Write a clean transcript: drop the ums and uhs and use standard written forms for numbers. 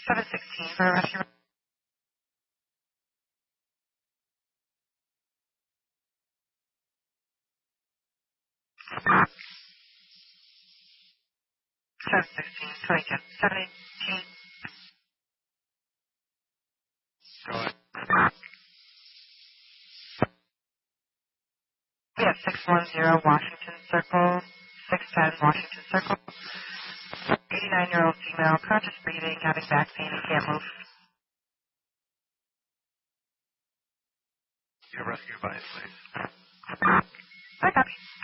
716 for rescue. 716, 718. Go ahead. We have 610 Washington Circle, 610 Washington Circle. 89-year-old female, conscious breathing, having back pain and can't move. Your rescue advice, please. I copy.